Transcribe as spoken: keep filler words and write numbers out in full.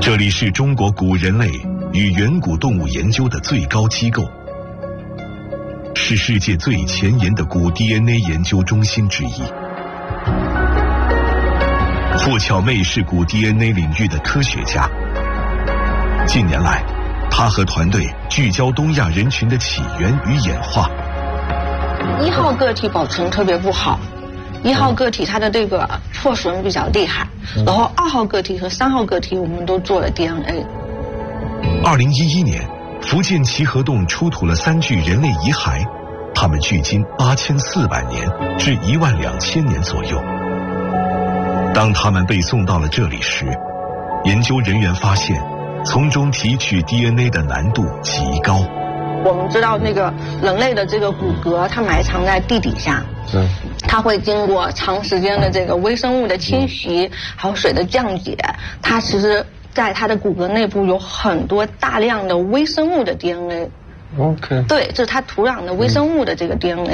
这里是中国古人类与远古动物研究的最高机构，是世界最前沿的古 D N A 研究中心之一。傅巧妹是古 D N A 领域的科学家。近年来，她和团队聚焦东亚人群的起源与演化。 一号个体保存特别不好，一号个体它的这个破损比较厉害，然后二号个体和三号个体我们都做了 D N A。 二零一一年，福建齐河洞出土了三具人类遗骸，它们距今八千四百年至一万两千年左右。当它们被送到了这里时，研究人员发现，从中提取 D N A 的难度极高。 我们知道那个人类的这个骨骼，它埋藏在地底下， 对， 它会经过长时间的这个微生物的侵袭，还有水的降解，它其实在它的骨骼内部有很多大量的微生物的 D N A。 OK， 对，这是它土壤的微生物的这个 D N A。